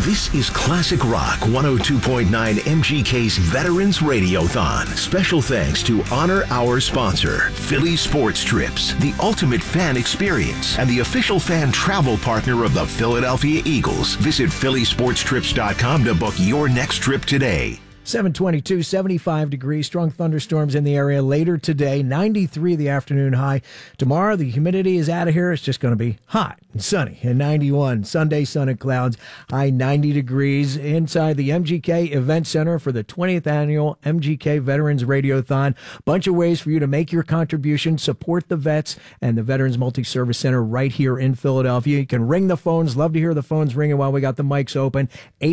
This is Classic Rock 102.9 MGK's Veterans Radiothon. Special thanks to honor our sponsor, Philly Sports Trips, the ultimate fan experience, and the official fan travel partner of the Philadelphia Eagles. Visit phillysportstrips.com to book your next trip today. 722, 75 degrees, strong thunderstorms in the area later today, 93 the afternoon high. Tomorrow, the humidity is out of here. It's just going to be hot and sunny and 91. Sunday, sun and clouds, high 90 degrees inside the MGK Event Center for the 20th annual MGK Veterans Radiothon. Bunch of ways for you to make your contribution, support the vets and the Veterans Multi-Service Center right here in Philadelphia. You can ring the phones. Love to hear the phones ringing while we got the mics open.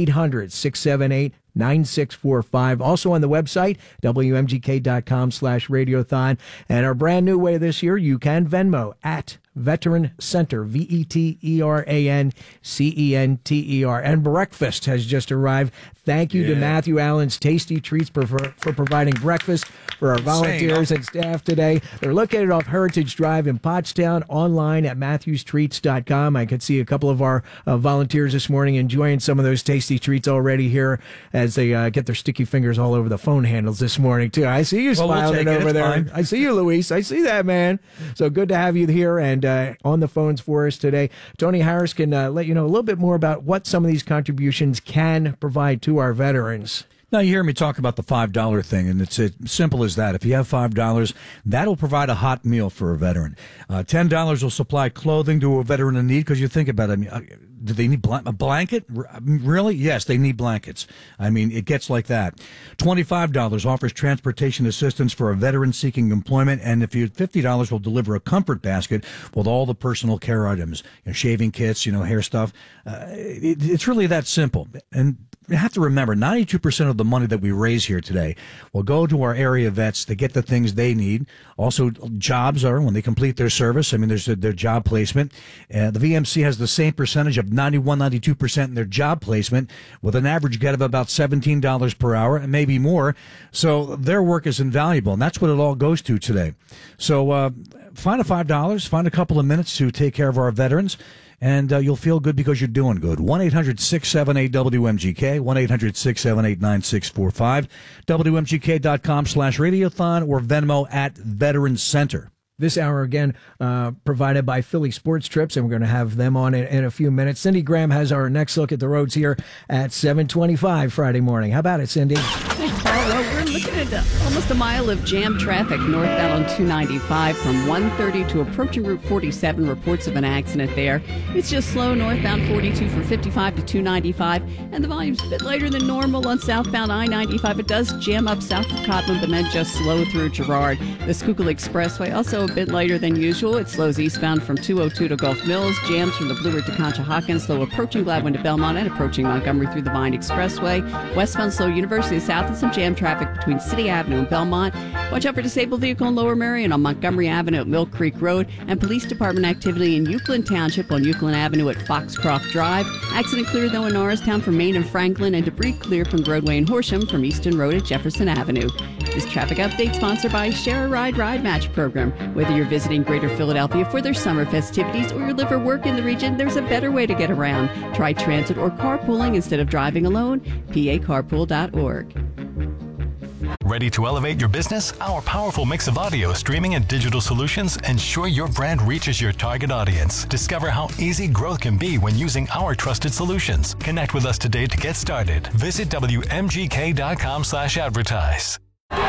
800-678-9645. Also on the website, WMGK.com/radiothon. And our brand new way this year, you can Venmo at Veteran Center, VETERANCENTER. And breakfast has just arrived. Thank you to Matthew Allen's Tasty Treats for providing breakfast for our volunteers and staff today. They're located off Heritage Drive in Pottstown, online at MatthewsTreats.com. I could see a couple of our volunteers this morning enjoying some of those tasty treats already here as they get their sticky fingers all over the phone handles this morning, too. I see you smiling over there. Fine. I see you, Luis. I see that, man. So good to have you here and on the phones for us today. Tony Harris can let you know a little bit more about what some of these contributions can provide to our veterans. Now, you hear me talk about the $5 thing, and it's as simple as that. If you have $5, that'll provide a hot meal for a veteran. $10 will supply clothing to a veteran in need, because you think about it, do they need a blanket? Really? Yes, they need blankets. It gets like that. $25 offers transportation assistance for a veteran seeking employment, and if you $50 will deliver a comfort basket with all the personal care items, shaving kits, hair stuff. It's really that simple. And you have to remember, 92% of the money that we raise here today will go to our area vets to get the things they need. Also, jobs are, when they complete their service, there's their job placement. The VMC has the same percentage of 91, 92% in their job placement, with an average get of about $17 per hour and maybe more. So their work is invaluable, and that's what it all goes to today. So find a $5, find a couple of minutes to take care of our veterans, and you'll feel good because you're doing good. 1-800-678-WMGK, 1-800-678-9645, WMGK.com/radiothon, or Venmo at Veterans Center. This hour, again, provided by Philly Sports Trips, and we're going to have them on in a few minutes. Cindy Graham has our next look at the roads here at 7:25 Friday morning. How about it, Cindy? Well, we're looking at almost a mile of jam traffic northbound on 295 from 130 to approaching Route 47. Reports of an accident there. It's just slow northbound 42 from 55 to 295, and the volume's a bit lighter than normal on southbound I-95. It does jam up south of Cottonwood, but then just slow through Girard. The Schuylkill Expressway also a bit lighter than usual. It slows eastbound from 202 to Gulf Mills, jams from the Blue Ridge to Conshohocken, slow approaching Gladwin to Belmont and approaching Montgomery through the Vine Expressway. Westbound slow University South and some jam traffic between City Avenue and Belmont. Watch out for disabled vehicle in Lower Merion on Montgomery Avenue at Mill Creek Road, and police department activity in Euclid Township on Euclid Avenue at Foxcroft Drive. Accident clear though in Norristown from Main and Franklin, and debris clear from Broadway and Horsham from Easton Road at Jefferson Avenue. This traffic update sponsored by Share a Ride Ride Match Program. Whether you're visiting Greater Philadelphia for their summer festivities or you live or work in the region, there's a better way to get around. Try transit or carpooling instead of driving alone. PACarpool.org. Ready to elevate your business? Our powerful mix of audio, streaming, and digital solutions ensure your brand reaches your target audience. Discover how easy growth can be when using our trusted solutions. Connect with us today to get started. Visit WMGK.com/advertise.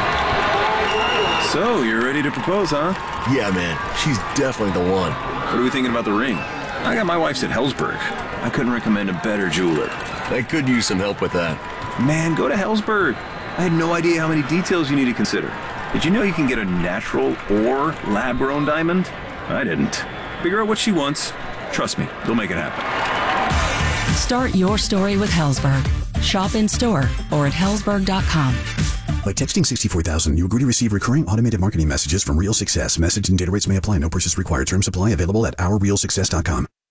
So, you're ready to propose, huh? Yeah, man. She's definitely the one. What are we thinking about the ring? I got my wife's at Helzberg. I couldn't recommend a better jeweler. I could use some help with that. Man, go to Helzberg. I had no idea how many details you need to consider. Did you know you can get a natural or lab-grown diamond? I didn't. Figure out what she wants. Trust me, they'll make it happen. Start your story with Helzberg. Shop in store or at Helzberg.com. By texting 64,000, you agree to receive recurring automated marketing messages from Real Success. Message and data rates may apply. No purchase required. Terms apply. Available at OurRealSuccess.com.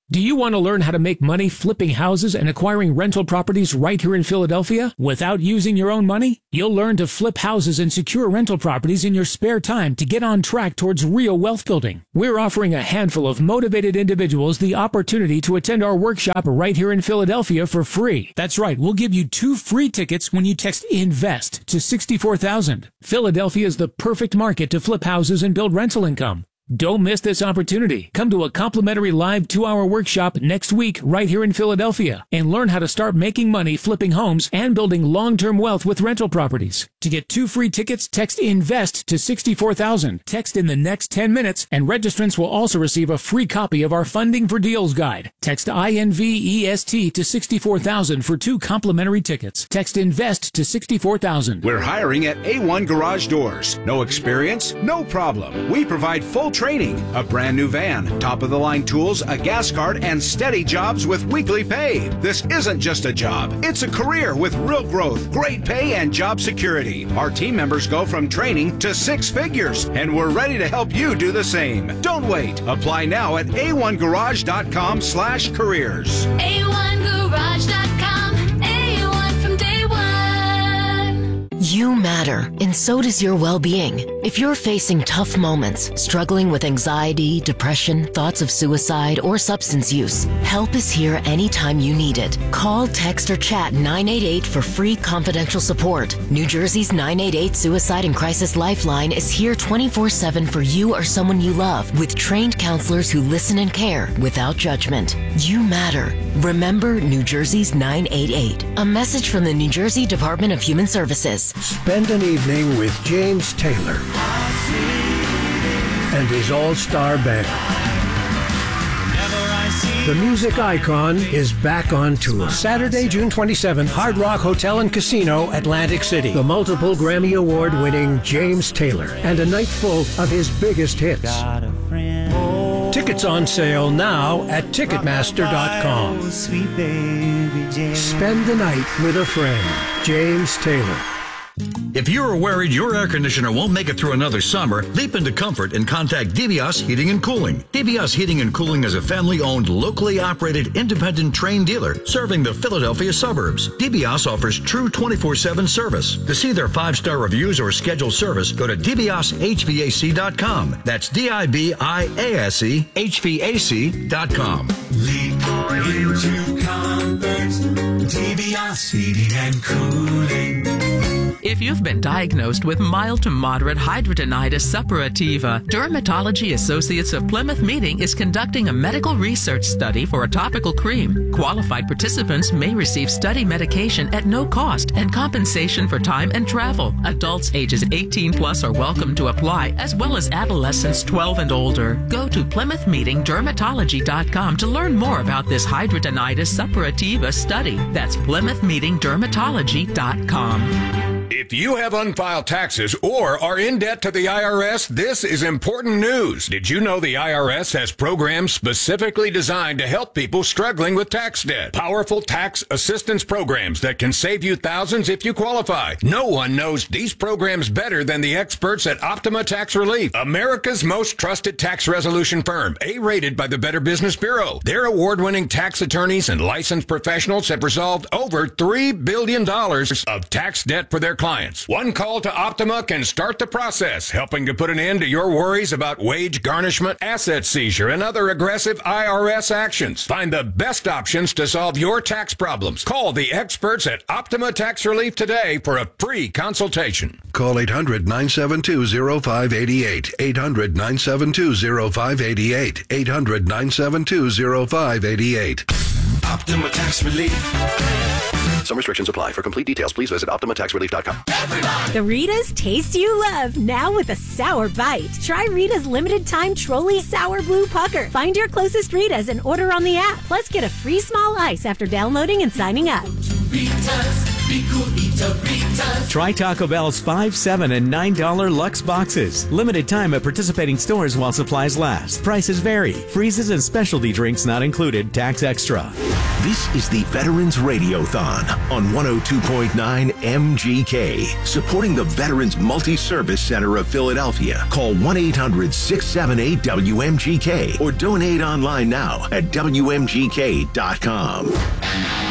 Do you want to learn how to make money flipping houses and acquiring rental properties right here in Philadelphia without using your own money? You'll learn to flip houses and secure rental properties in your spare time to get on track towards real wealth building. We're offering a handful of motivated individuals the opportunity to attend our workshop right here in Philadelphia for free. That's right, we'll give you 2 free tickets when you text INVEST to 64,000. Philadelphia is the perfect market to flip houses and build rental income. Don't miss this opportunity. Come to a complimentary live 2-hour workshop next week right here in Philadelphia and learn how to start making money flipping homes and building long-term wealth with rental properties. To get 2 free tickets, text INVEST to 64,000. Text in the next 10 minutes and registrants will also receive a free copy of our Funding for Deals guide. Text INVEST to 64,000 for 2 complimentary tickets. Text INVEST to 64,000. We're hiring at A1 Garage Doors. No experience? No problem. We provide full training, a brand new van, top-of-the-line tools, a gas card, and steady jobs with weekly pay. This isn't just a job. It's a career with real growth, great pay, and job security. Our team members go from training to 6 figures, and we're ready to help you do the same. Don't wait. Apply now at a1garage.com/careers. A1garage.com. A1 from day one. You matter, and so does your well-being. If you're facing tough moments, struggling with anxiety, depression, thoughts of suicide, or substance use, help is here anytime you need it. Call, text, or chat 988 for free confidential support. New Jersey's 988 Suicide and Crisis Lifeline is here 24/7 for you or someone you love, with trained counselors who listen and care without judgment. You matter. Remember New Jersey's 988. A message from the New Jersey Department of Human Services. Spend an evening with James Taylor and his all-star band. The music icon is back on tour. Saturday, June 27th, Hard Rock Hotel and Casino, Atlantic City. The multiple Grammy Award-winning James Taylor, and a night full of his biggest hits. Tickets on sale now at Ticketmaster.com. Spend the night with a friend. James Taylor. If you're worried your air conditioner won't make it through another summer, leap into comfort and contact DBS Heating and Cooling. DBS Heating and Cooling is a family-owned, locally operated, independent train dealer serving the Philadelphia suburbs. DBS offers true 24/7 service. To see their 5-star reviews or schedule service, go to dbshvac.com. That's DIBIASE HVAC.com. Leap into comfort, DBS Heating and Cooling. If you've been diagnosed with mild to moderate hidradenitis suppurativa, Dermatology Associates of Plymouth Meeting is conducting a medical research study for a topical cream. Qualified participants may receive study medication at no cost and compensation for time and travel. Adults ages 18 plus are welcome to apply, as well as adolescents 12 and older. Go to PlymouthMeetingDermatology.com to learn more about this hidradenitis suppurativa study. That's PlymouthMeetingDermatology.com. If you have unfiled taxes or are in debt to the IRS, this is important news. Did you know the IRS has programs specifically designed to help people struggling with tax debt? Powerful tax assistance programs that can save you thousands if you qualify. No one knows these programs better than the experts at Optima Tax Relief, America's most trusted tax resolution firm, A-rated by the Better Business Bureau. Their award-winning tax attorneys and licensed professionals have resolved over $3 billion of tax debt for their clients. One call to Optima can start the process, helping to put an end to your worries about wage garnishment, asset seizure, and other aggressive IRS actions. Find the best options to solve your tax problems. Call the experts at Optima Tax Relief today for a free consultation. Call 800-972-0588. 800-972-0588. 800-972-0588. Optima Tax Relief. Some restrictions apply. For complete details, please visit OptimaTaxRelief.com. The Rita's taste you love, now with a sour bite. Try Rita's limited time Trolli Sour Blue Pucker. Find your closest Rita's and order on the app. Plus, get a free small ice after downloading and signing up. Rita's Be cool, Eat-A-Ritas. Try Taco Bell's $5, $7, and $9 Lux boxes. Limited time at participating stores while supplies last. Prices vary. Freezes and specialty drinks not included. Tax extra. This is the Veterans Radiothon on 102.9 MGK. Supporting the Veterans Multi-Service Center of Philadelphia. Call 1-800-678-WMGK or donate online now at WMGK.com.